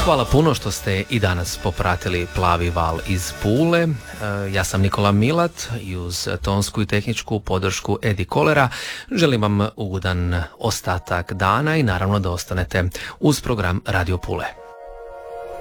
Hvala puno što ste i danas popratili Plavi val iz Pule. Ja sam Nikola Milat i uz tonsku i tehničku podršku Edi Kolera želim vam ugodan ostatak dana i naravno da ostanete uz program Radio Pule.